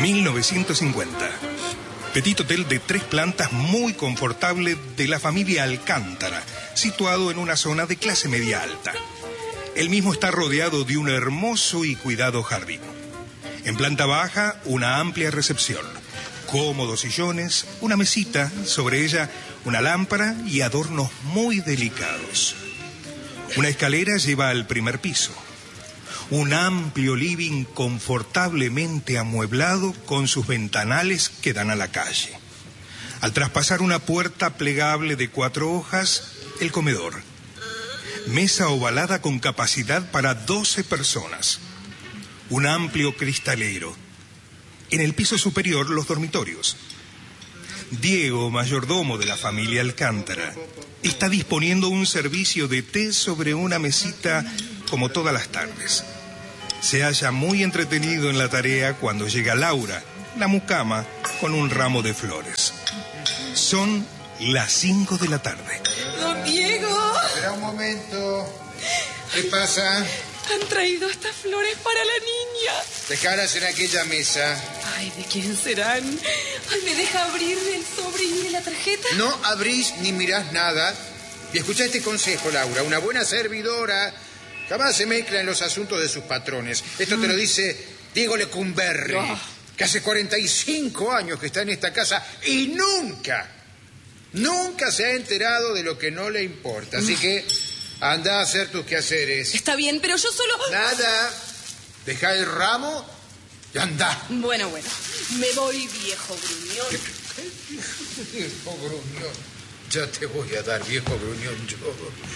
1950. Petit hotel de 3 plantas muy confortable de la familia Alcántara, situado en una zona de clase media alta. El mismo está rodeado de un hermoso y cuidado jardín. En planta baja, una amplia recepción, cómodos sillones, una mesita, sobre ella una lámpara y adornos muy delicados. Una escalera lleva al primer piso. Un amplio living confortablemente amueblado con sus ventanales que dan a la calle. Al traspasar una puerta plegable de 4 hojas, el comedor. Mesa ovalada con capacidad para 12 personas. Un amplio cristalero. En el piso superior, los dormitorios. Diego, mayordomo de la familia Alcántara, está disponiendo un servicio de té sobre una mesita como todas las tardes. Se halla muy entretenido en la tarea cuando llega Laura, la mucama, con un ramo de flores. Son las 5 de la tarde. ¡Don Diego! Espera un momento. ¿Qué pasa? Han traído estas flores para la niña. Dejalas en aquella mesa. Ay, ¿de quién serán? Ay, ¿me deja abrir el sobre y mire la tarjeta? No abrís ni mirás nada. Y escuchá este consejo, Laura. Una buena servidora jamás se mezcla en los asuntos de sus patrones. Esto te lo dice Diego Lecumberri, que hace 45 años que está en esta casa y nunca se ha enterado de lo que no le importa. Así que anda a hacer tus quehaceres. Está bien, pero yo solo... Nada. Deja el ramo y anda. Bueno. Me voy, viejo gruñón. Viejo gruñón. Ya te voy a dar, viejo gruñón, yo.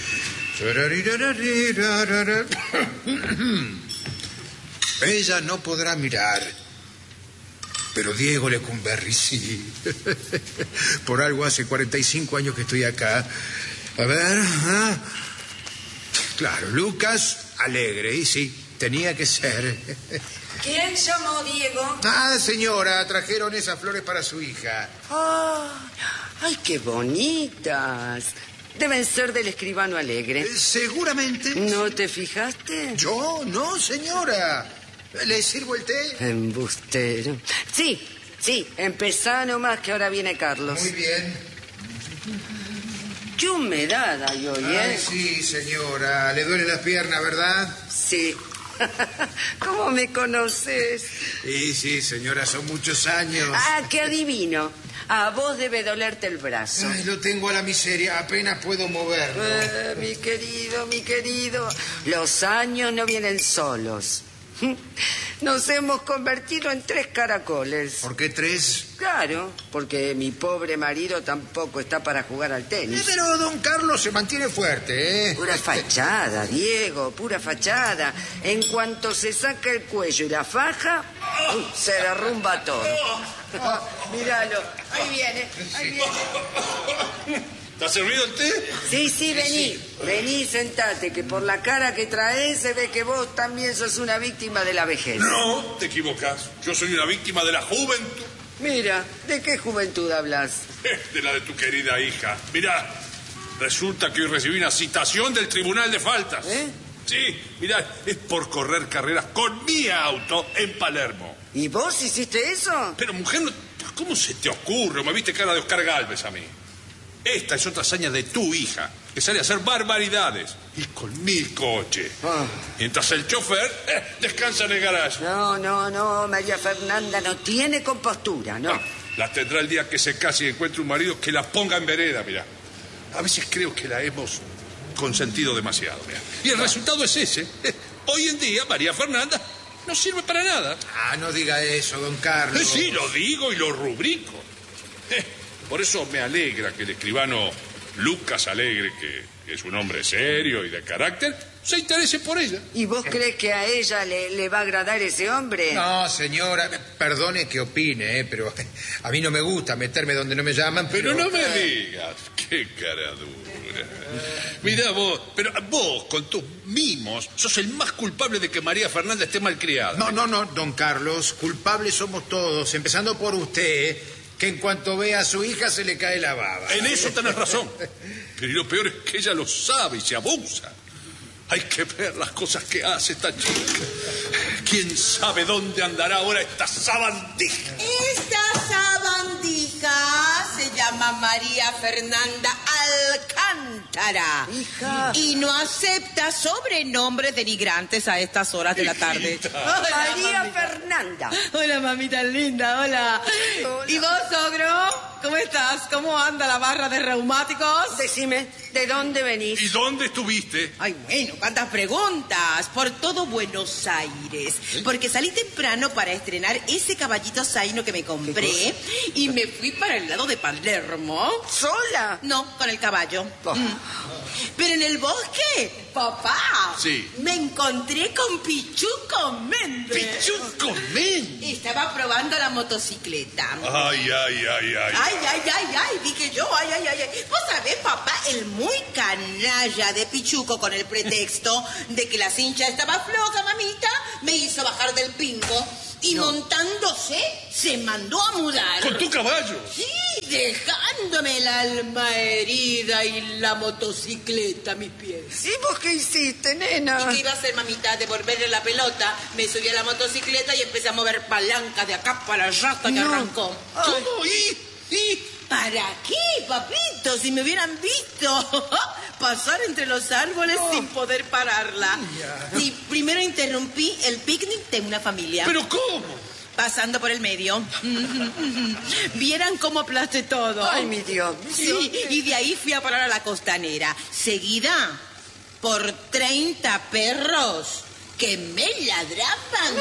Ella no podrá mirar, pero Diego Lecumberri sí. Por algo hace 45 años que estoy acá. A ver... Claro, Lucas Alegre, y sí, tenía que ser. ¿Quién llamó, Diego? Señora, trajeron esas flores para su hija. ¡Ay, qué bonitas! Deben ser del escribano Alegre. Seguramente. ¿No te fijaste? ¿Yo? No, señora. ¿Le sirvo el té? Embustero. Sí, empezá nomás que ahora viene Carlos. Muy bien. ¡Qué humedad hay hoy, Ay, sí, señora. Le duelen las piernas, ¿verdad? Sí. ¿Cómo me conoces? Sí, señora, son muchos años. ¡Qué adivino! A vos debe dolerte el brazo. Ay, lo tengo a la miseria, apenas puedo moverlo. Mi querido, los años no vienen solos. Nos hemos convertido en 3 caracoles. ¿Por qué 3? Claro, porque mi pobre marido tampoco está para jugar al tenis. Pero don Carlos se mantiene fuerte, ¿eh? Pura fachada, Diego, pura fachada. En cuanto se saca el cuello y la faja, se derrumba todo. Míralo, ahí viene. ¿Está servido el té? Sí, vení, sentate, que por la cara que traes se ve que vos también sos una víctima de la vejez. No, te equivocas. Yo soy una víctima de la juventud. Mira, ¿de qué juventud hablas? De la de tu querida hija. Mirá, resulta que hoy recibí una citación del Tribunal de Faltas. Sí, mirá, es por correr carreras con mi auto en Palermo. ¿Y vos hiciste eso? Pero, mujer, ¿cómo se te ocurre? Me viste cara de Oscar Gálvez a mí. Esta es otra hazaña de tu hija, que sale a hacer barbaridades. Y con mi coche. Mientras el chofer descansa en el garaje. No, María Fernanda no tiene compostura, no. La tendrá el día que se case y encuentre un marido que la ponga en vereda, mirá. A veces creo que la hemos consentido demasiado, mirá. Y el resultado es ese. Hoy en día, María Fernanda no sirve para nada. No diga eso, don Carlos. Sí, lo digo y lo rubrico. Por eso me alegra que el escribano Lucas Alegre, que es un hombre serio y de carácter, se interese por ella. ¿Y vos crees que a ella le va a agradar ese hombre? No, señora, perdone que opine, pero a mí no me gusta meterme donde no me llaman. Pero no me digas, qué cara dura. Mirá vos, pero vos con tus mimos sos el más culpable de que María Fernanda esté malcriada. No, don Carlos, culpables somos todos, empezando por usted, que en cuanto ve a su hija se le cae la baba. En eso tenés razón. Pero lo peor es que ella lo sabe y se abusa. Hay que ver las cosas que hace esta chica. ¿Quién sabe dónde andará ahora esta sabandija? Esta sabandija se llama María Fernanda Alcántara. Hija. Y no acepta sobrenombres denigrantes a estas horas de la tarde. Hola, María mamita. Fernanda. Hola, mamita linda, hola. Hola. ¿Y vos, sogro? ¿Cómo estás? ¿Cómo anda la barra de reumáticos? Decime, ¿de dónde venís? ¿Y dónde estuviste? Ay, bueno, cuántas preguntas. Por todo Buenos Aires. Porque salí temprano para estrenar ese caballito zaino que me compré y me fui para el lado de Palermo. ¿Sola? No, con el caballo. Oh. Pero en el bosque, papá, Sí. me encontré con Pichuco Méndez. ¡Pichuco men! Estaba probando la motocicleta. Ay, ay, ay, ay. Dije yo, ay. Vos sabés, papá, el muy canalla de Pichuco con el pretexto de que la cincha estaba floja, mamita, me hizo bajar del pingo y montándose se mandó a mudar. ¿Con tu caballo? Sí, dejándome el alma herida y la motocicleta a mis pies. ¿Y vos qué hiciste, nena? ¿Y qué iba a hacer, mamita? Devolverle la pelota. Me subí a la motocicleta y empecé a mover palancas de acá para allá hasta que arrancó. ¿Cómo? ¿Y? ¿Para qué, papito? Si me hubieran visto pasar entre los árboles sin poder pararla. Y primero interrumpí el picnic de una familia. ¿Pero cómo? Pasando por el medio. Vieran cómo aplasté todo. Ay, mi Dios. Sí, y de ahí fui a parar a la costanera. Seguida por 30 perros que me ladraban.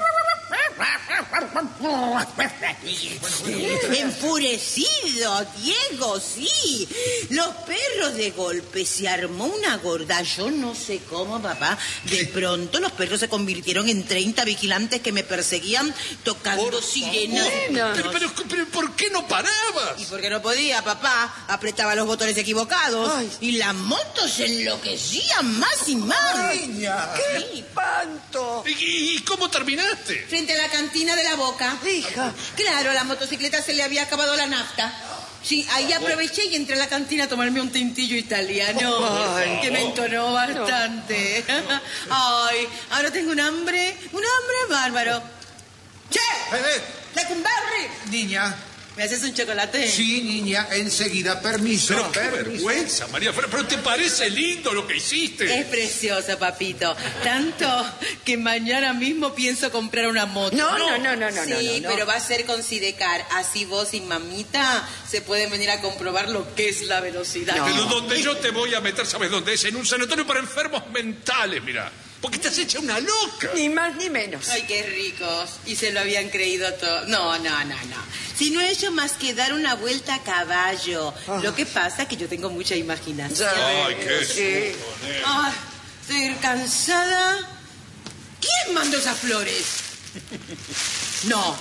Enfurecido, Diego, sí. Los perros de golpe se armó una gorda. Yo no sé cómo, papá. De pronto los perros se convirtieron en 30 vigilantes que me perseguían tocando sirenas. Pero ¿por qué no parabas? Y porque no podía, papá. Apretaba los botones equivocados. Ay. Y la moto se enloquecía más y más. Niña. ¡Qué espanto! ¿Y cómo terminaste? Frente a la cantina de la Boca. Hija. Claro, a la motocicleta se le había acabado la nafta. Sí, ahí aproveché y entré a la cantina a tomarme un tintillo italiano. Ay, que me entonó bastante. Ay, ahora tengo un hambre bárbaro. ¡Che! ¡Lecumberri! Niña. ¿Me haces un chocolate? Sí, niña, enseguida. Permiso. Pero qué vergüenza, María Fernanda. ¿Pero te parece lindo lo que hiciste? Es precioso, papito. Tanto que mañana mismo pienso comprar una moto. No. Sí, pero va a ser con Sidecar. Así vos y mamita se pueden venir a comprobar lo que es la velocidad. No. Pero donde yo te voy a meter, ¿sabes dónde es? En un sanatorio para enfermos mentales, mira. Porque te has hecho una loca. Ni más ni menos. Ay, qué ricos. Y se lo habían creído todo. No. Si no he hecho más que dar una vuelta a caballo. Lo que pasa es que yo tengo mucha imaginación. Ay, qué Sí. Ay, estoy cansada. ¿Quién mandó esas flores? No.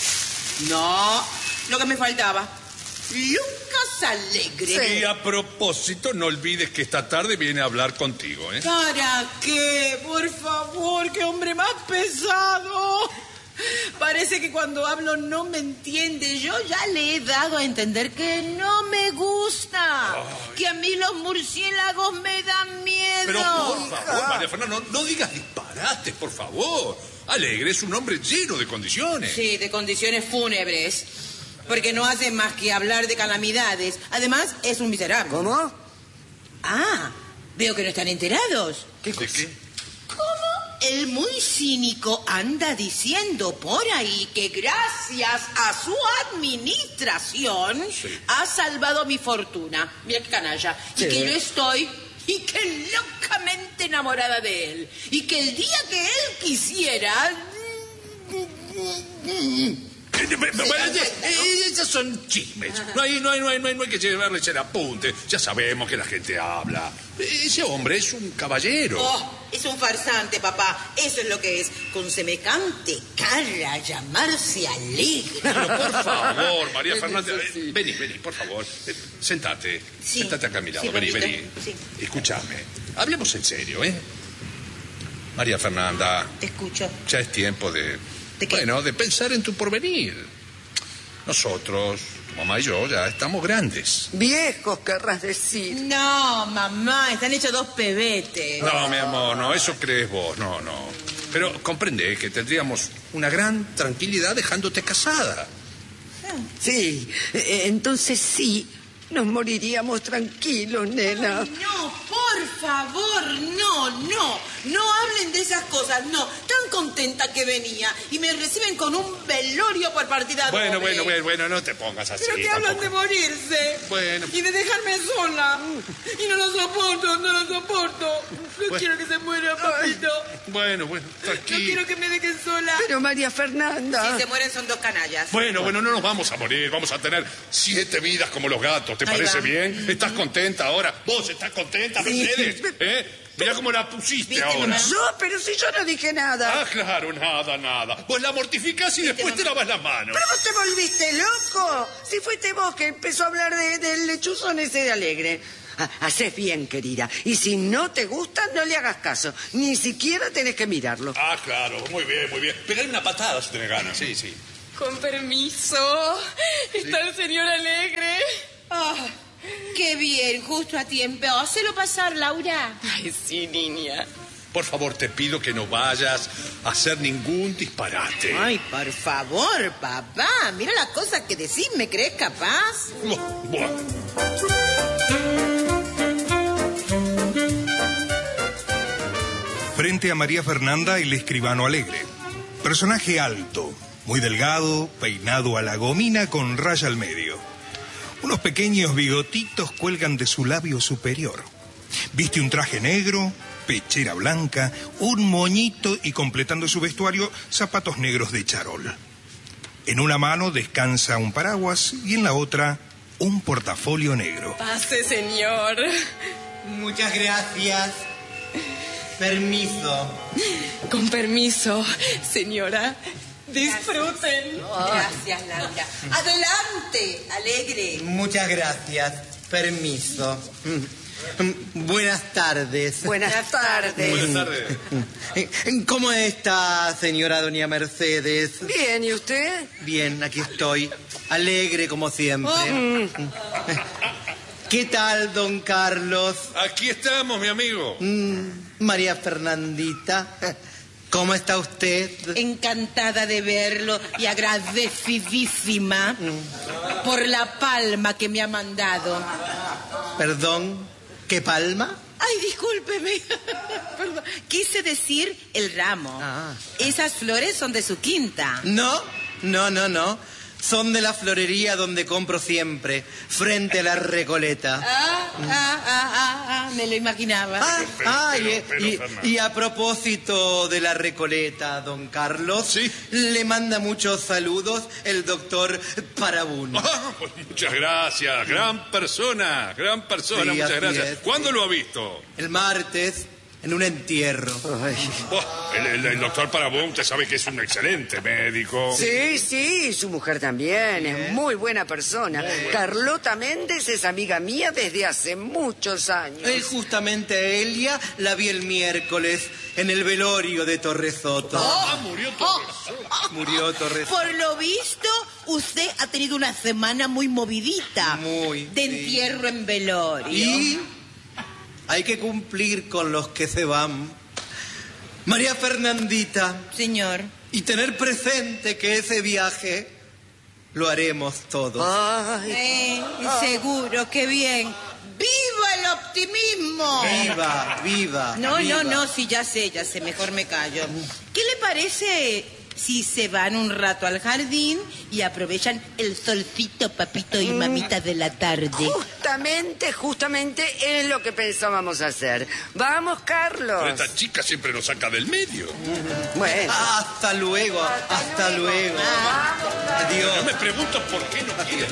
Lo que me faltaba. Lucas Alegre. Y a propósito, no olvides que esta tarde viene a hablar contigo, ¿eh? ¿Para qué? Por favor, qué hombre más pesado. Parece que cuando hablo no me entiende. Yo ya le he dado a entender que no me gusta. Que a mí los murciélagos me dan miedo. Pero por favor, María Fernanda, no digas disparates, por favor. Alegre es un hombre lleno de condiciones. Sí, de condiciones fúnebres. Porque no hace más que hablar de calamidades. Además, es un miserable. ¿Cómo? Ah, veo que no están enterados. ¿De qué? El muy cínico anda diciendo por ahí que gracias a su administración ha salvado mi fortuna. Mira qué canalla. Sí. Y que yo estoy locamente enamorada de él. Y que el día que él quisiera... Esos son chismes. No hay que llevarle ese apunte. Ya sabemos que la gente habla. Ese hombre es un caballero. Oh, es un farsante, papá. Eso es lo que es. Con semejante cara llamarse Alegre. Pero por favor, María Fernanda, vení, por favor. Sentate. Sí. Sentate acá a mi lado. Sí, vení. papito. Sí. Escúchame. Hablemos en serio, ¿eh? María Fernanda, Te escucho. ya es tiempo de... ¿De qué? Bueno, de pensar en tu porvenir. Nosotros, tu mamá y yo, ya estamos grandes. Viejos, querrás decir. No, mamá, están hechos dos pebetes. No, mi amor, no, eso crees vos, no. Pero comprende que tendríamos una gran tranquilidad dejándote casada. Sí, entonces sí, nos moriríamos tranquilos, nena. Ay, no, por favor, no hablen de esas cosas, no. Tan contenta que venía y me reciben con un velorio por partida doble. Bueno, no te pongas así. Pero que hablan de morirse. Bueno. Y de dejarme sola. Y no lo soporto. No quiero que se muera, papito. Bueno, No tranquilo. quiero que me dejen sola. Pero María Fernanda... Si se mueren son 2 canallas. Bueno, no nos vamos a morir. Vamos a tener 7 vidas como los gatos. ¿Te Ahí parece va. bien? ¿Estás contenta ahora? ¿Vos estás contenta, Mercedes? Mirá cómo la pusiste ¿Viste, ahora. mamá? Pero si yo no dije nada. Ah, claro, nada. Vos la mortificás y después te lavas las manos. ¿Pero vos te volviste loco? Si fuiste vos que empezó a hablar del lechuzón ese de Alegre. Hacés bien, querida. Y si no te gusta, no le hagas caso. Ni siquiera tenés que mirarlo. Ah, claro, muy bien. Pegale una patada si tenés ganas, sí. Con permiso. ¿Está el señor Alegre? Ah, qué bien, justo a tiempo. Hacelo pasar, Laura. Ay, sí, niña. Por favor, te pido que no vayas a hacer ningún disparate. Ay, por favor, papá. Mira las cosas que decís, ¿me crees capaz? Bueno. Frente a María Fernanda, el escribano Alegre. Personaje alto, muy delgado, peinado a la gomina con raya al medio. Unos pequeños bigotitos cuelgan de su labio superior. Viste un traje negro, pechera blanca, un moñito y completando su vestuario, zapatos negros de charol. En una mano descansa un paraguas y en la otra un portafolio negro. Pase, señor. Muchas gracias. Permiso. Con permiso, señora. Disfruten. Gracias, Laura. Adelante, Alegre. Muchas gracias. Permiso. Buenas tardes. Buenas tardes. Buenas tardes. ¿Cómo está, señora doña Mercedes? Bien, ¿y usted? Bien, aquí estoy. Alegre como siempre. ¿Qué tal, don Carlos? Aquí estamos, mi amigo. María Fernandita. ¿Cómo está usted? Encantada de verlo y agradecidísima por la palma que me ha mandado. Perdón, ¿qué palma? Ay, discúlpeme. Perdón. Quise decir el ramo. Ah. Esas flores son de su quinta. No. Son de la florería donde compro siempre, frente a la Recoleta. Me lo imaginaba. Y a propósito de la Recoleta, don Carlos, ¿Sí? le manda muchos saludos el doctor Parabún. Pues muchas gracias. Gran persona, Sí, muchas así gracias. es, ¿Cuándo sí. lo ha visto? El martes, en un entierro. El doctor Parabón, usted sabe que es un excelente médico. Sí, su mujer también, es muy buena persona. Carlota Méndez es amiga mía desde hace muchos años. Justamente Elia la vi el miércoles en el velorio de Torresoto. Murió Torresoto. Por lo visto, usted ha tenido una semana muy movidita. Muy, de sí. entierro en velorio. Y hay que cumplir con los que se van. María Fernandita, Señor. y tener presente que ese viaje lo haremos todos. Ay, Seguro, qué bien. ¡Viva el optimismo! Viva. No, sí, ya sé, mejor me callo. ¿Qué le parece si se van un rato al jardín y aprovechan el solcito, papito y mamita de la tarde? justamente es lo que pensábamos hacer. Vamos, Carlos. Pero esta chica siempre nos saca del medio. Bueno. Hasta luego. Adiós. Yo me pregunto por qué no quiere.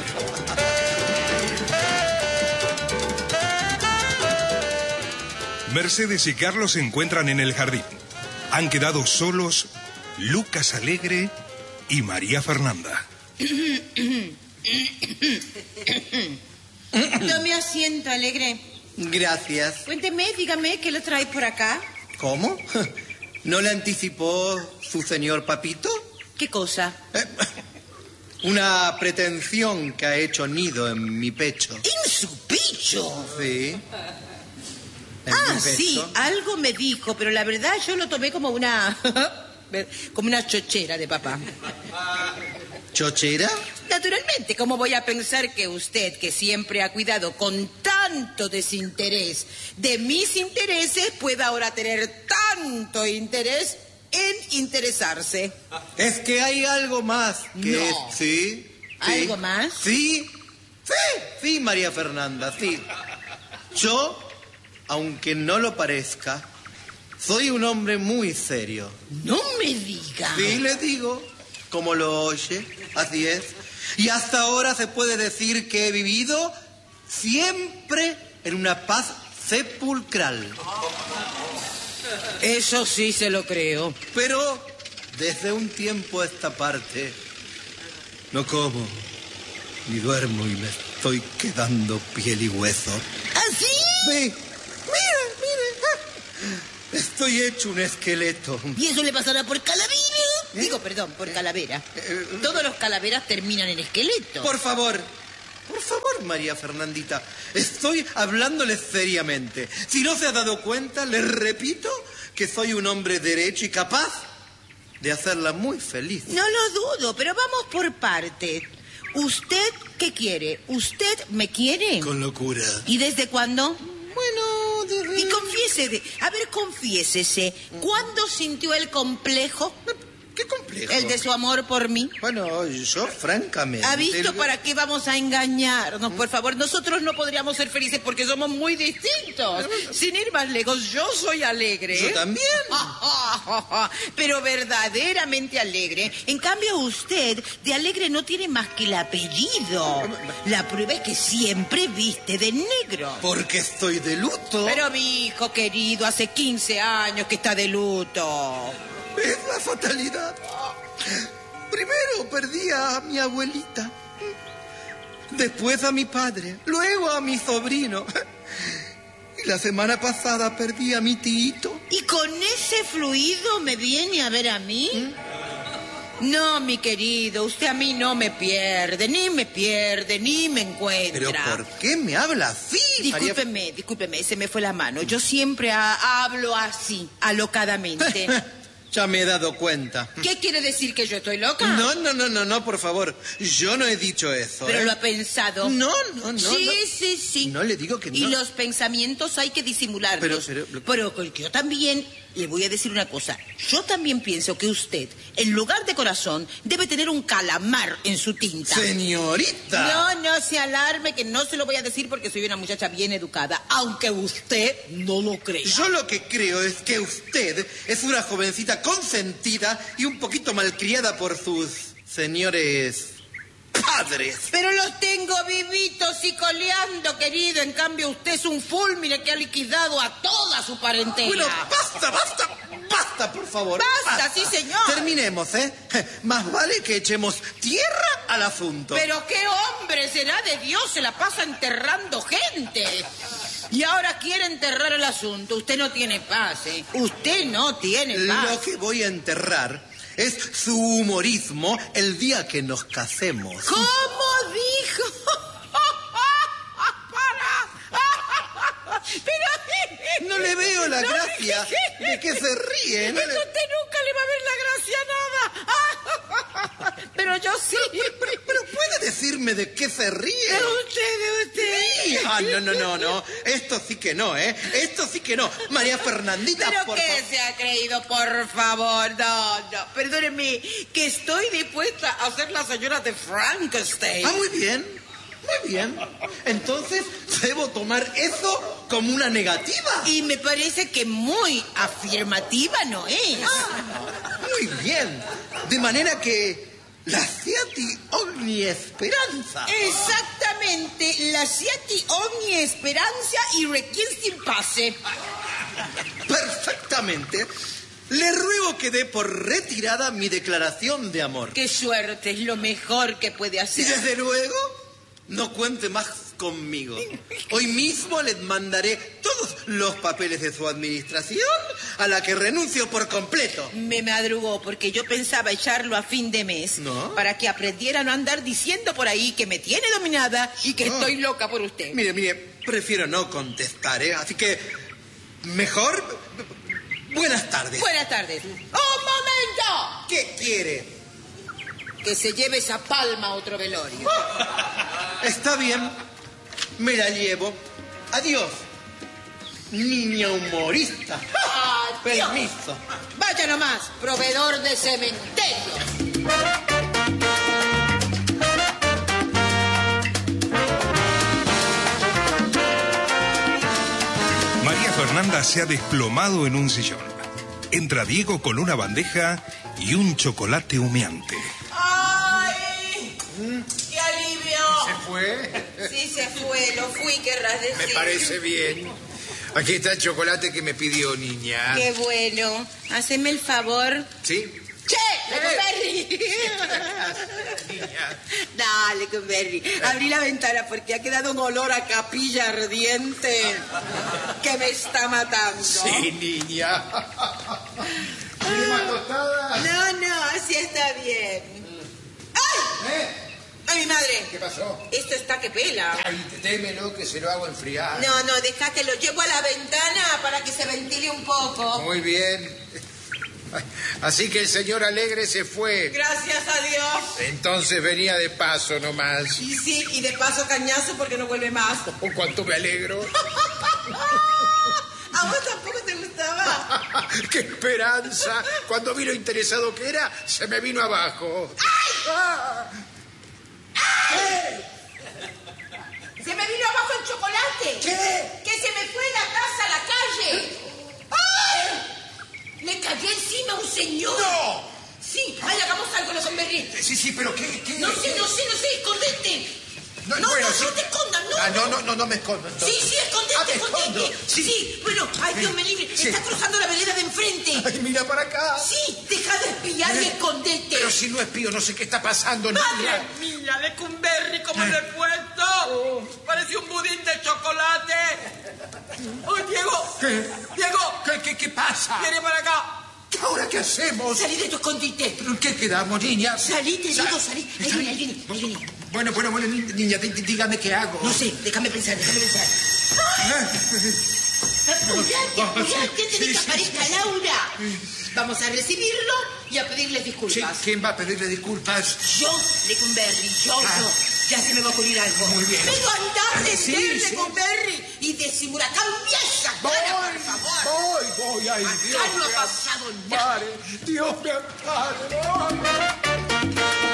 Mercedes y Carlos se encuentran en el jardín. Han quedado solos Lucas Alegre y María Fernanda. Tome asiento, Alegre. Gracias. Cuénteme, dígame, ¿qué lo trae por acá? ¿Cómo? ¿No le anticipó su señor papito? ¿Qué cosa? Una pretensión que ha hecho nido en mi pecho. ¡En su pecho! Sí. mi sí, pecho. algo me dijo, pero la verdad yo lo tomé como una... como una chochera de papá. ¿Chochera? Naturalmente, ¿cómo voy a pensar que usted, que siempre ha cuidado con tanto desinterés de mis intereses, pueda ahora tener tanto interés en interesarse? Es que hay algo más que... No. Sí. ¿Algo más? Sí, María Fernanda, sí. Yo, aunque no lo parezca, soy un hombre muy serio. No me diga. Sí, le digo, como lo oye, así es. Y hasta ahora se puede decir que he vivido siempre en una paz sepulcral. Eso sí se lo creo. Pero desde un tiempo a esta parte no como ni duermo y me estoy quedando piel y hueso. ¿Así? Sí, mire. Estoy hecho un esqueleto. ¿Y eso le pasará por calavera? Digo, perdón, por calavera. Todos los calaveras terminan en esqueleto. Por favor, María Fernandita, estoy hablándole seriamente. Si no se ha dado cuenta, le repito que soy un hombre derecho y capaz de hacerla muy feliz. No lo dudo, pero vamos por partes. ¿Usted qué quiere? ¿Usted me quiere? Con locura. ¿Y desde cuándo? Bueno, desde... Y confiésese, ¿cuándo sintió el complejo? ¿Qué complejo? El de su amor por mí. Bueno, yo francamente... ¿Ha visto para qué vamos a engañarnos? Por favor, nosotros no podríamos ser felices porque somos muy distintos. Sin ir más lejos, yo soy alegre. Yo también. Pero verdaderamente alegre. En cambio, usted de alegre no tiene más que el apellido. La prueba es que siempre viste de negro. Porque estoy de luto. Pero mi hijo querido, hace 15 años que está de luto. Es la fatalidad. Primero perdí a mi abuelita, después a mi padre, luego a mi sobrino. Y la semana pasada perdí a mi tito. ¿Y con ese fluido me viene a ver a mí? No, mi querido, usted a mí no me pierde, ni me encuentra. ¿Pero por qué me habla así? Discúlpeme, se me fue la mano. Yo siempre hablo así, alocadamente. Ya me he dado cuenta. ¿Qué quiere decir, que yo estoy loca? No, por favor. Yo no he dicho eso. Pero lo ha pensado. No. Sí. No le digo que no. Y los pensamientos hay que disimularlos. Pero yo también le voy a decir una cosa. Yo también pienso que usted, en lugar de corazón, debe tener un calamar en su tinta. Señorita. No se alarme, que no se lo voy a decir porque soy una muchacha bien educada, aunque usted no lo crea. Yo lo que creo es que usted es una jovencita consentida y un poquito malcriada por sus señores padres. Pero los tengo vivitos y coleando, querido. En cambio, usted es un fulmine que ha liquidado a toda su parentela. Bueno, basta, por favor. Basta, sí, señor. Terminemos, ¿eh? Más vale que echemos tierra al asunto. Pero qué hombre será de Dios, se la pasa enterrando gente. Y ahora quiere enterrar el asunto. Usted no tiene paz, ¿eh? Usted no tiene paz. Lo que voy a enterrar es su humorismo el día que nos casemos. ¿Cómo dijo? Pero no le veo la gracia de que se ríe. No usted nunca le va a ver la gracia a nada. Pero yo sí. Pero puede decirme de qué se ríe. De usted. No. Esto sí que no, ¿eh? Esto sí que no. María Fernandita, ¿Pero por qué favor. se ha creído? Por favor, no. Perdóneme, que estoy dispuesta a ser la señora de Frankenstein. Muy bien. Entonces, ¿debo tomar eso como una negativa? Y me parece que muy afirmativa no es. Muy bien. De manera que la siati ogni esperanza. Exactamente, la siati ogni esperanza y requiescim pace. Perfectamente. Le ruego que dé por retirada mi declaración de amor. Qué suerte, es lo mejor que puede Y hacer. desde luego, no cuente más conmigo. Hoy mismo les mandaré todos los papeles de su administración, a la que renuncio por completo. Me madrugó porque yo pensaba echarlo a fin de mes. ¿No? Para que aprendiera a no andar diciendo por ahí que me tiene dominada y que estoy loca por usted. Mire, prefiero no contestar, ¿eh? Así que ¿Mejor? Buenas tardes. Buenas tardes. ¡Un momento! ¿Qué quiere? Que se lleve esa palma a otro velorio. Está bien. Me la llevo. Adiós. Niña humorista. Permiso. Vaya nomás, proveedor de cementerio. María Fernanda se ha desplomado en un sillón. Entra Diego con una bandeja y un chocolate humeante. ¡Ay! ¡Qué alivio! ¿Se fue? Sí, se fue, lo fui, querrás decir. Me parece bien. Aquí está el chocolate que me pidió, niña. Qué bueno. Haceme el favor. ¿Sí? ¡Che! ¡Lecumberri! Niña. Dale, Lecumberri. Abrí la ventana porque ha quedado un olor a capilla ardiente que me está matando. Sí, niña. ¿Quiere más tostadas? No, así está bien. ¡Ay! ¡Ay, mi madre! ¿Qué pasó? Esto está que pela. Ay, démelo que se lo hago enfriar. No, deja que lo llevo a la ventana para que se ventile un poco. Muy bien. Así que el señor Alegre se fue. Gracias a Dios. Entonces venía de paso nomás. Y sí, y de paso cañazo porque no vuelve más. Oh, cuánto me alegro. ¿A vos tampoco te gustaba? ¡Qué esperanza! Cuando vi lo interesado que era, se me vino abajo. ¡Ay! ¡Se me vino abajo el chocolate! ¿Qué? ¡Que se me fue la casa a la calle! ¡Ay! ¡Le cayó encima a un señor! ¡No! Sí, vaya, hagamos algo, Lecumberri. Sí, pero ¿qué? No sé, escondete. No, bueno, sí. no te escondas, no. Ah, no me escondo. Entonces. Sí, escondete, Ah, me escondo. escondete. Sí, bueno, ay, Dios me libre. Sí. Está cruzando la vereda de enfrente. Ay, mira para acá. Sí, deja de espiar y escondete. Pero si no espío, no sé qué está pasando, ¡Madre niña. mía, Lecumberri, cómo le he puesto! Parece un budín de chocolate. ¡Oh, Diego! ¡Diego! ¿Qué pasa? ¡Viene para acá! ¿Ahora qué hacemos? Salí de tu escondite. ¿Pero en qué quedamos, niña? Salí, te digo, salí. Ahí viene. Bueno, niña, dígame qué hago. No sé, déjame pensar. Apurate, antes de que aparezca Laura. Vamos a recibirlo y a pedirle disculpas. Sí, ¿quién va a pedirle disculpas? Yo, Lecumberri, yo. Ya se me va a ocurrir algo. Muy bien. Vengo a andar de Sí, ser sí. Lecumberri y decimos, cambia esa cara, por favor. Voy, ay, Dios. Acá no ha pasado nada. Ampare, Dios me ampare.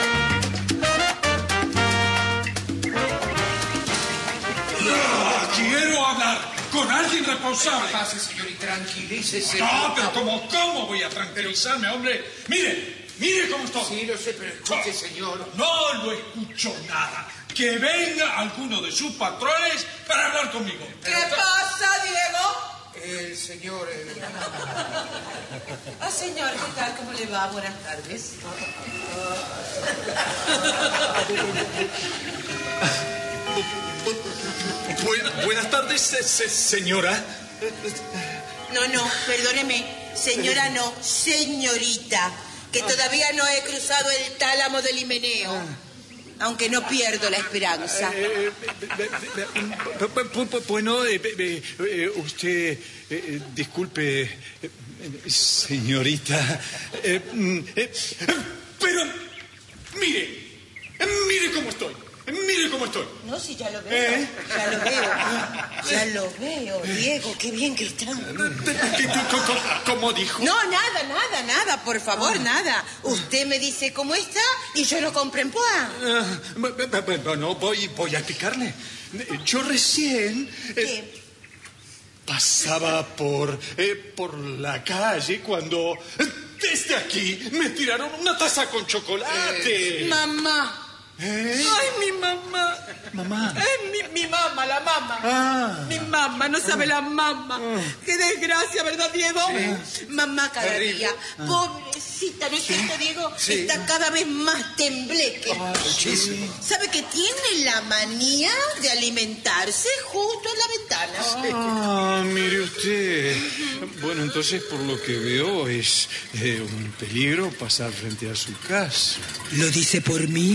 Quiero hablar con alguien responsable. Pase, señor, y tranquilícese. No, pero ¿cómo voy a tranquilizarme, hombre? Mire cómo estoy. Sí, lo sé, pero escuche, señor. No lo escucho nada. Que venga alguno de sus patrones para hablar conmigo. ¿Qué pasa, Diego? El señor... Ah, señor, ¿qué tal? ¿Cómo le va? Buenas tardes. Buenas tardes, señora. No, perdóneme. Señora no, señorita. Que todavía no he cruzado el tálamo del himeneo. Aunque no pierdo la esperanza. Bueno, usted, disculpe, señorita, Pero, mire cómo estoy. Mire cómo estoy. No, sí, ya lo veo. Ya lo veo, Diego. Qué bien que está. ¿Cómo dijo? No, nada, por favor, nada. Usted me dice cómo está y yo lo comprendo. Bueno, voy a explicarle. Yo recién ¿Qué? pasaba por la calle cuando desde aquí me tiraron una taza con chocolate. Mamá. Ay, mi mamá. Mamá. Mi mamá, la mamá. Ah. Mi mamá, no sabe la mamá. Qué desgracia, ¿verdad, Diego? Mamá cada día. Pobrecita, ¿no es cierto, Diego? Sí. Está cada vez más tembleque. Muchísimo. ¿Sabe que tiene la manía de alimentarse justo en la ventana? Ah, mire usted. Bueno, entonces por lo que veo es un peligro pasar frente a su casa. ¿Lo dice por mí?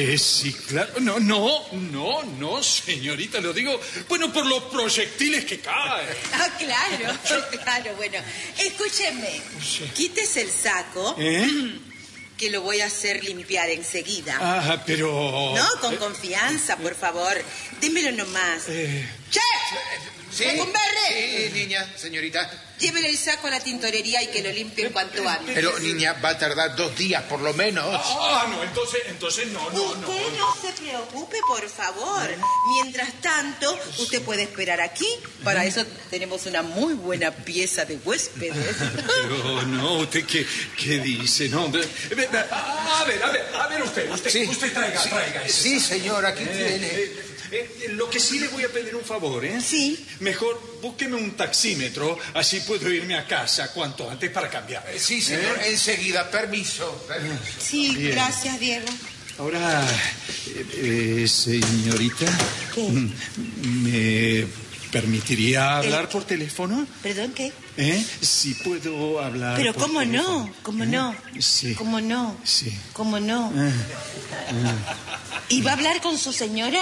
Sí, claro. No, señorita, lo digo, bueno, por los proyectiles que caen. Ah, claro, bueno. Escúcheme, quítese el saco, que lo voy a hacer limpiar enseguida. Ah, pero... No, con confianza, por favor. Démelo nomás. ¡Che! Sí, ¡Lecumberri! sí, niña, señorita. Llévele el saco a la tintorería y que lo limpien cuanto antes. Pero, niña, va a tardar 2 días por lo menos. No, entonces no. Usted no se preocupe, por favor. Mientras tanto, usted puede esperar aquí. Para eso tenemos una muy buena pieza de huéspedes. Pero no, ¿usted qué dice? No, a ver, usted Sí. usted traiga eso. Sí, señor, aquí tiene. Lo que sí le voy a pedir un favor, ¿eh? Sí. Mejor búsqueme un taxímetro, así puedo irme a casa cuanto antes para cambiar. Sí, señor, enseguida, permiso. Sí, Bien. gracias, Diego. Ahora, señorita, ¿Qué? ¿me permitiría hablar por teléfono? ¿Perdón, qué? Si puedo hablar Pero por ¿cómo teléfono. no? ¿Cómo no? Sí. ¿Cómo no? Sí. ¿Cómo no? ¿Y va a hablar con su señora?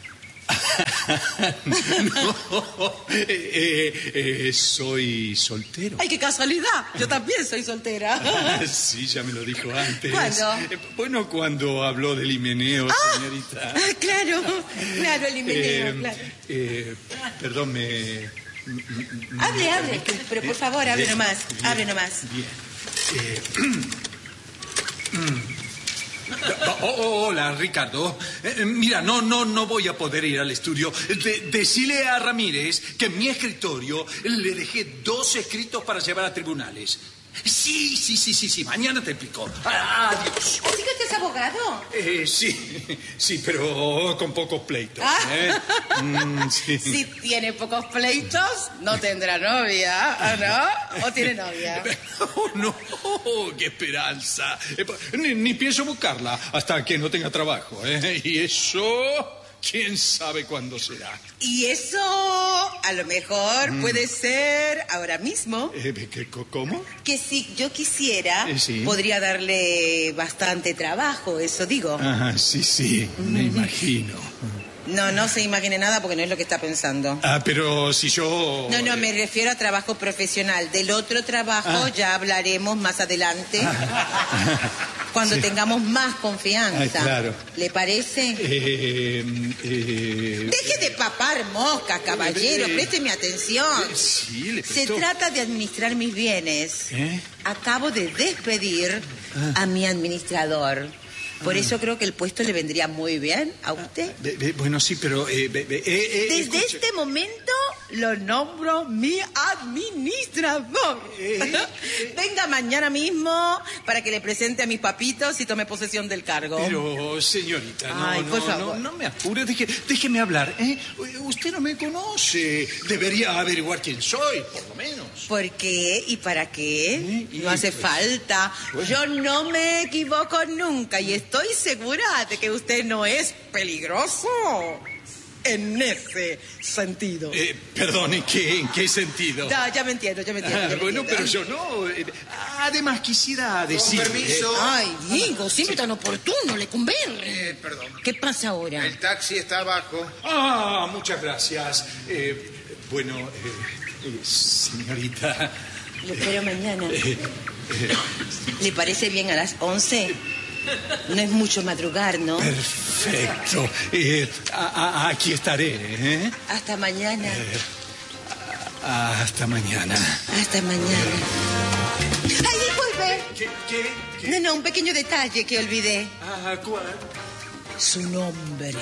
No, soy soltero. ¡Ay, qué casualidad! Yo también soy soltera. Sí, ya me lo dijo antes. ¿Cuándo? Bueno, cuando habló del himeneo, señorita. Claro, el himeneo, claro. Perdón, Hable, pero por favor, hable nomás. Hable nomás. Bien. Hola, Ricardo. Mira, no voy a poder ir al estudio. Decile a Ramírez que en mi escritorio le dejé 2 escritos para llevar a tribunales. Sí. Mañana te explico. Adiós. ¿Así que usted es abogado? Sí, pero con pocos pleitos. Sí. Si tiene pocos pleitos, no tendrá novia, ¿no? ¿O tiene novia? No, qué esperanza. Ni pienso buscarla hasta que no tenga trabajo. Y eso, quién sabe cuándo será. Y eso, a lo mejor, puede ser ahora mismo. ¿Cómo? Que si yo quisiera, Sí. podría darle bastante trabajo, eso digo. Ajá, sí, me imagino. No se imagine nada porque no es lo que está pensando. Pero si yo... No, me refiero a trabajo profesional. Del otro trabajo ya hablaremos más adelante, cuando tengamos más confianza. Claro. ¿Le parece? Deje de papar moscas, caballero. Présteme atención. Sí, le Se presto. trata de administrar mis bienes. Acabo de despedir a mi administrador. Por eso creo que el puesto le vendría muy bien a usted. Bueno, sí, pero... Desde escuche. este momento lo nombro mi administrador. Venga mañana mismo para que le presente a mis papitos y tome posesión del cargo. Pero, señorita, Ay, por favor. no me apure, déjeme hablar. Usted no me conoce. Debería averiguar quién soy, por lo menos. ¿Por qué y para qué? Y No hace pues, falta. bueno. Yo no me equivoco nunca y estoy segura de que usted no es peligroso en ese sentido. Perdón, ¿en qué sentido? No, ya me entiendo. Bueno, pero yo no. Además, quisiera decir... Con permiso. Ay, Diego, siempre tan oportuno, Lecumberri. Perdón. ¿Qué pasa ahora? El taxi está abajo. Muchas gracias. Bueno, señorita... Lo espero mañana. ¿Le parece bien a las 11? No es mucho madrugar, ¿no? Perfecto. Aquí estaré, Hasta mañana. Hasta mañana. Hasta mañana. ¡Ay, disculpe! ¿Qué? No, un pequeño detalle que olvidé. ¿Cuál? Su nombre.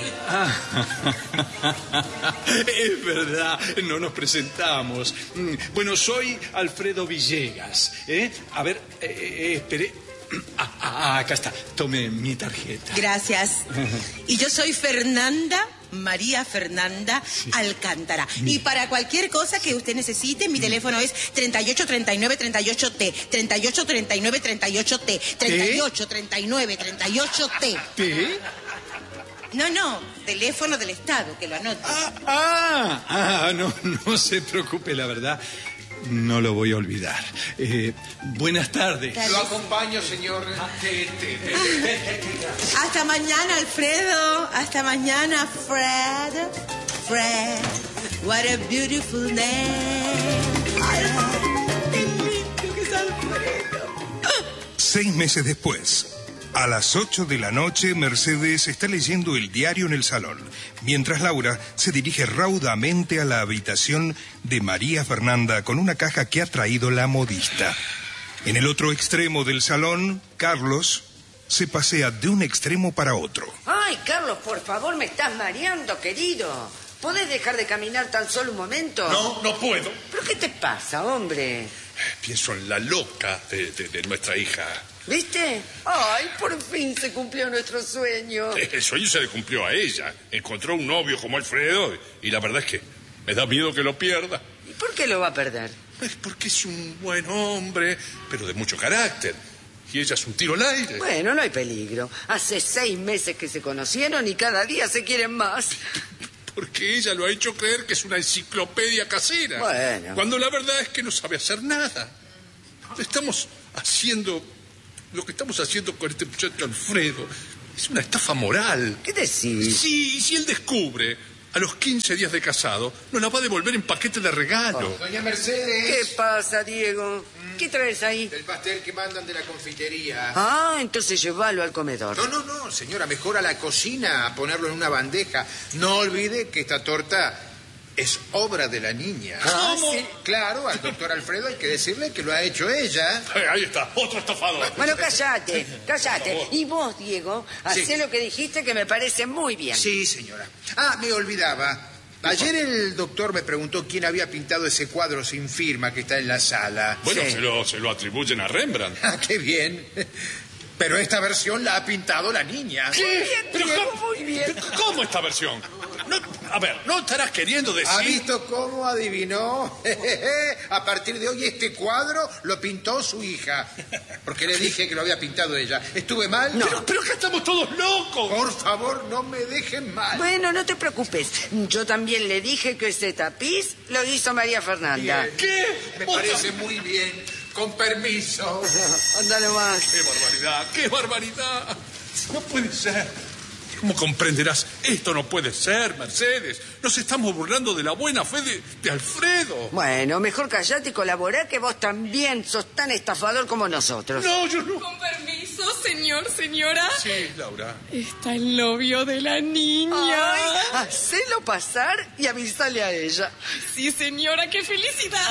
Es verdad, no nos presentamos. Bueno, soy Alfredo Villegas. A ver, espere. Acá está, tome mi tarjeta. Gracias. Y yo soy María Fernanda Alcántara. Y para cualquier cosa que usted necesite, mi teléfono es 3839-38T. 3839-38T. 3839-38T. ¿Qué? No, teléfono del Estado, que lo anote. No se preocupe, la verdad. No lo voy a olvidar. Buenas tardes. Lo acompaño, señor. Hasta mañana, Alfredo. Hasta mañana, Fred. Fred, what a beautiful name. Ay, qué lindo que es Alfredo. 6 meses después, a las 8 de la noche, Mercedes está leyendo el diario en el salón, mientras Laura se dirige raudamente a la habitación de María Fernanda con una caja que ha traído la modista. En el otro extremo del salón, Carlos se pasea de un extremo para otro. Ay, Carlos, por favor, me estás mareando, querido. ¿Podés dejar de caminar tan solo un momento? No, no puedo. ¿Pero qué te pasa, hombre? Pienso en la loca de nuestra hija. ¿Viste? Ay, por fin se cumplió nuestro sueño. El sueño se le cumplió a ella. Encontró un novio como Alfredo y la verdad es que me da miedo que lo pierda. ¿Y por qué lo va a perder? Es porque es un buen hombre, pero de mucho carácter. Y ella es un tiro al aire. Bueno, no hay peligro. Hace 6 meses que se conocieron y cada día se quieren más. Porque ella lo ha hecho creer que es una enciclopedia casera. Bueno. Cuando la verdad es que no sabe hacer nada. Estamos haciendo... Lo que estamos haciendo con este muchacho Alfredo es una estafa moral. ¿Qué decís? Sí, y si él descubre a los 15 días de casado, nos la va a devolver en paquete de regalo. Doña Mercedes. ¿Qué pasa, Diego? ¿Qué traes ahí? El pastel que mandan de la confitería. Ah, entonces llévalo al comedor. No, señora, mejor a la cocina, a ponerlo en una bandeja. No olvide que esta torta es obra de la niña. ¿Cómo? Sí, claro, al doctor Alfredo hay que decirle que lo ha hecho ella. Ahí está, otro estafador. Bueno, cállate. Y vos, Diego, hacé Sí. lo que dijiste que me parece muy bien. Sí, señora. Ah, me olvidaba. Ayer el doctor me preguntó quién había pintado ese cuadro sin firma que está en la sala. Bueno, Sí. se lo atribuyen a Rembrandt. Ah, qué bien. Pero esta versión la ha pintado la niña. ¿Qué? Bien, Diego, muy bien. ¿Cómo esta versión? No, a ver, ¿no estarás queriendo decir...? ¿Ha visto cómo adivinó? A partir de hoy este cuadro lo pintó su hija. Porque le dije que lo había pintado ella. ¿Estuve mal? No. Pero acá estamos todos locos. Por favor, no me dejen mal. Bueno, no te preocupes. Yo también le dije que ese tapiz lo hizo María Fernanda. Bien. ¿Qué? Me parece muy bien. Con permiso. Anda nomás. ¡Qué barbaridad! ¡Qué barbaridad! No puede ser. ¿Cómo comprenderás? Esto no puede ser, Mercedes. Nos estamos burlando de la buena fe de Alfredo. Bueno, mejor callate y colaborá, que vos también sos tan estafador como nosotros. No, yo no. Con permiso, señor, señora. Sí, Laura. Está el novio de la niña. Ay, hacelo pasar y avísale a ella. Sí, señora, qué felicidad.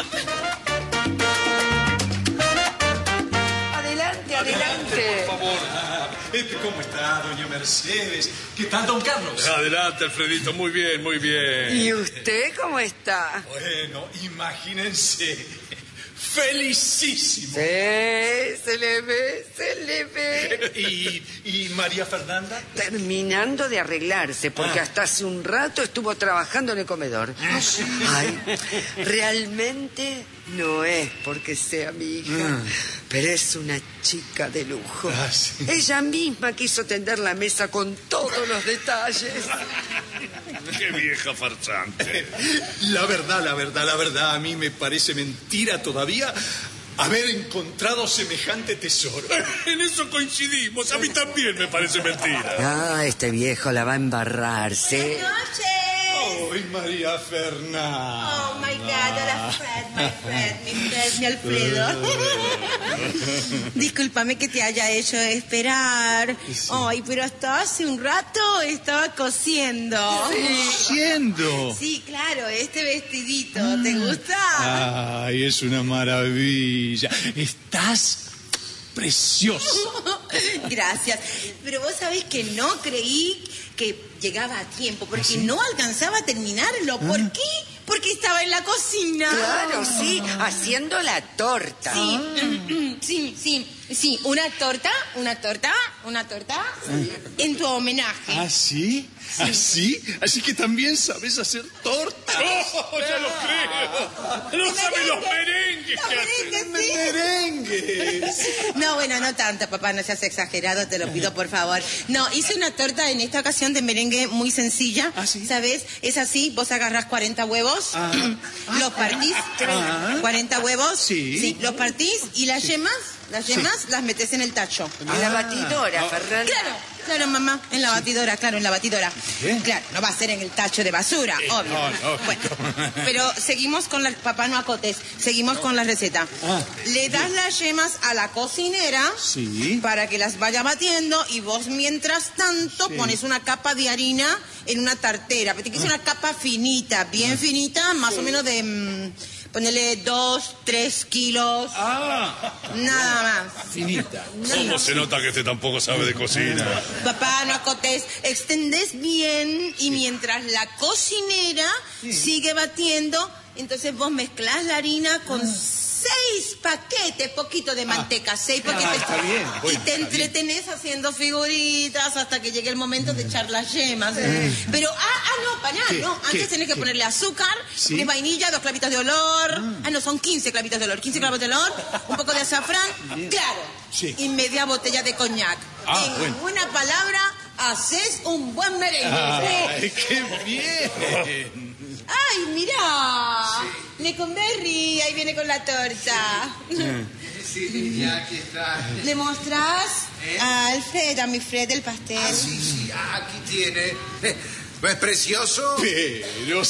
Adelante. Por favor. ¿Cómo está, doña Mercedes? ¿Qué tal, don Carlos? Adelante, Alfredito. Muy bien, muy bien. ¿Y usted cómo está? Bueno, imagínense. Felicísimo. Sí, se le ve. ¿Y María Fernanda? Terminando de arreglarse, porque hasta hace un rato estuvo trabajando en el comedor. Ay, realmente no es porque sea mi hija, pero es una chica de lujo. Ah, sí. Ella misma quiso tender la mesa con todos los detalles. Qué vieja farsante. La verdad, a mí me parece mentira todavía haber encontrado semejante tesoro. En eso coincidimos. A mí también me parece mentira. Ah, este viejo la va a embarrar, ¿sí? Buenas noches. ¡Ay, María Fernanda! Oh my God, hola mi Alfredo. Discúlpame que te haya hecho esperar. Ay, pero hasta hace un rato estaba cosiendo. ¡Cosiendo! Sí, claro, este vestidito, ¿te gusta? ¡Ay, es una maravilla! Estás preciosa. Gracias. Pero vos sabés que no creí que llegaba a tiempo, porque no alcanzaba a terminarlo. ¿Por qué? Porque estaba en la cocina. Claro, sí, haciendo la torta. Sí, sí. Sí, una torta en tu homenaje. ¿Ah, sí? ¿Así? Así que también sabes hacer tortas. ¡Oh, ya lo creo! ¡No saben los merengues que hacen! ¡Merengues! No, bueno, no tanto, papá, no seas exagerado, te lo pido por favor. No, hice una torta en esta ocasión de merengue muy sencilla. ¿Ah, sí? ¿Sabes? Es así, vos agarrás 40 huevos, los partís, 40 huevos, Sí. los partís y las yemas las metes en el tacho. En la batidora, Ferran. Claro, mamá, en la batidora. Bien. Claro, no va a ser en el tacho de basura, obvio. no, lógico. Bueno, pero seguimos con papá, no acotes, seguimos con la receta. Le das las yemas a la cocinera Sí. para que las vaya batiendo y vos mientras tanto pones una capa de harina en una tartera. Pero tiene que ser una capa finita, bien finita, más o menos de... Ponele 2, 3 kilos. Nada más. Finita. ¿Cómo se nota que este tampoco sabe de cocina? Papá, no acotes, extendés bien y mientras la cocinera sigue batiendo, entonces vos mezclás la harina con 6 paquetes, poquito de manteca, 6 paquetes. Está bien. Y te entretenés haciendo figuritas hasta que llegue el momento de echar las yemas. Pero, no, para nada, no. Antes tenés que ponerle azúcar, de vainilla, 2 clavitos de olor. No, son 15 clavitos de olor. 15 clavos de olor, un poco de azafrán. Claro. Sí. Y media botella de coñac. En buena palabra, haces un buen merengue. ¡Ay, qué bien! ¡Ay, mirá! Lecumberri, ahí viene con la torta. Sí, aquí está. ¿Le mostrás a Alfred, a mi Fred, el pastel? Sí, aquí tiene. ¿No es precioso? Pero